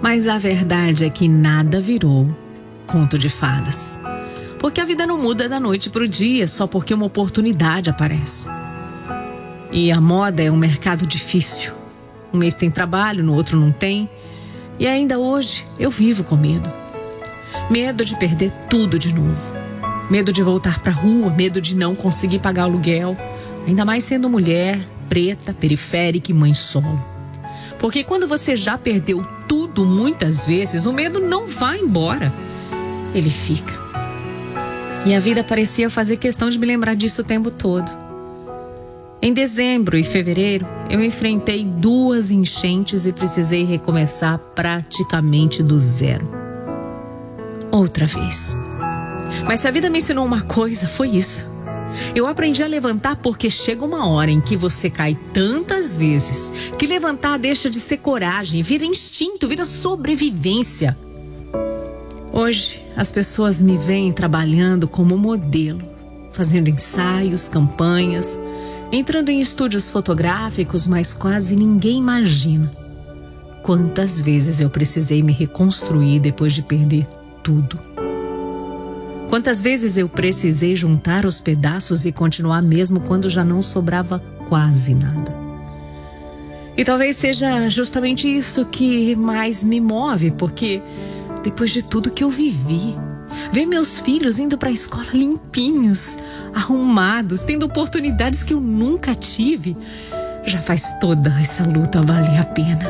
Mas a verdade é que nada virou conto de fadas. Porque a vida não muda da noite para o dia só porque uma oportunidade aparece. E a moda é um mercado difícil. Um mês tem trabalho, no outro não tem. E ainda hoje eu vivo com medo. Medo de perder tudo de novo. Medo de voltar pra rua, medo de não conseguir pagar aluguel. Ainda mais sendo mulher, preta, periférica e mãe solo. Porque quando você já perdeu tudo muitas vezes, o medo não vai embora. Ele fica. E a vida parecia fazer questão de me lembrar disso o tempo todo. Em dezembro e fevereiro, eu enfrentei 2 enchentes e precisei recomeçar praticamente do zero. Outra vez. Mas se a vida me ensinou uma coisa, foi isso. Eu aprendi a levantar porque chega uma hora em que você cai tantas vezes que levantar deixa de ser coragem, vira instinto, vira sobrevivência. Hoje, as pessoas me veem trabalhando como modelo, fazendo ensaios, campanhas, entrando em estúdios fotográficos, mas quase ninguém imagina quantas vezes eu precisei me reconstruir depois de perder tudo. Quantas vezes eu precisei juntar os pedaços e continuar mesmo quando já não sobrava quase nada. E talvez seja justamente isso que mais me move, porque depois de tudo que eu vivi, ver meus filhos indo para a escola limpinhos, arrumados, tendo oportunidades que eu nunca tive, já faz toda essa luta valer a pena.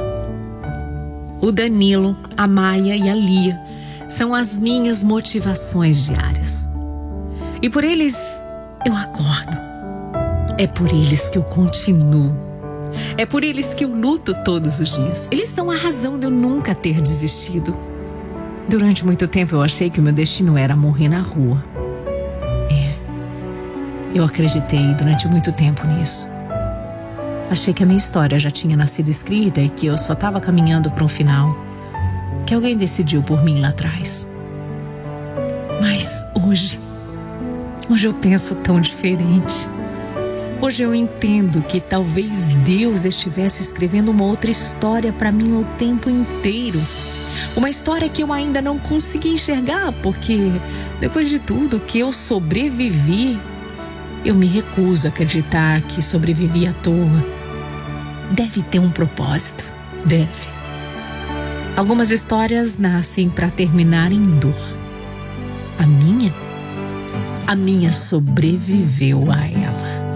O Danilo, a Maia e a Lia são as minhas motivações diárias. E por eles eu acordo. É por eles que eu continuo. É por eles que eu luto todos os dias. Eles são a razão de eu nunca ter desistido. Durante muito tempo eu achei que o meu destino era morrer na rua. Eu acreditei durante muito tempo nisso. Achei que a minha história já tinha nascido escrita e que eu só estava caminhando para um final que alguém decidiu por mim lá atrás. Mas hoje eu penso tão diferente. Hoje eu entendo que talvez Deus estivesse escrevendo uma outra história para mim o tempo inteiro. Uma história que eu ainda não consegui enxergar, porque depois de tudo que eu sobrevivi, eu me recuso a acreditar que sobrevivi à toa. Deve ter um propósito, deve. Algumas histórias nascem para terminar em dor. A minha sobreviveu a ela.